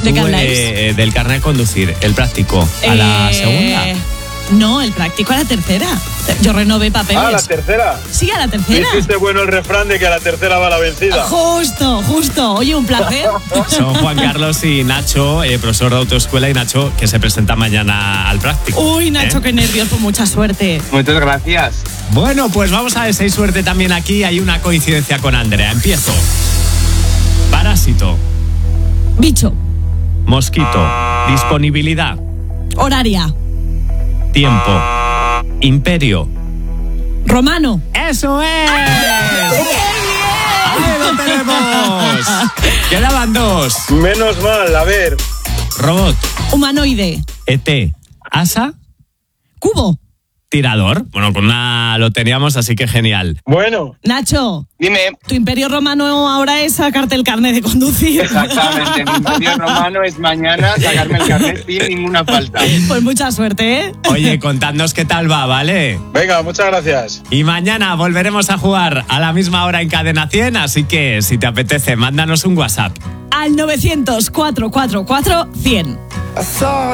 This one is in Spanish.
¿De qué habláis? Del carnet de conducir, el práctico, a la segunda. No, el práctico a la tercera. Yo renové papeles. ¿A la tercera? Sí, a la tercera. Dijiste bueno el refrán de que a la tercera va la vencida. Justo. Oye, un placer. Son Juan Carlos y Nacho, profesor de autoescuela, y Nacho, que se presenta mañana al práctico. Uy, Nacho, qué nervios, pues mucha suerte. Muchas gracias. Bueno, pues vamos a ver si hay suerte también aquí. Hay una coincidencia con Andrea. Empiezo. Parásito. Bicho. Mosquito. Disponibilidad. Horaria. Tiempo. Imperio. Romano. ¡Eso es! ¡Ahí lo tenemos! Quedaban 2. Menos mal, a ver. Robot. Humanoide. ET. Asa. Cubo. Tirador. Bueno, con una lo teníamos, así que genial. Bueno. Nacho. Dime. Tu imperio romano ahora es sacarte el carnet de conducir. Exactamente, mi imperio romano es mañana sacarme el carnet sin ninguna falta. Pues mucha suerte, ¿eh? Oye, contadnos qué tal va, ¿vale? Venga, muchas gracias. Y mañana volveremos a jugar a la misma hora en Cadena 100, así que si te apetece, mándanos un WhatsApp. Al 900 444 100.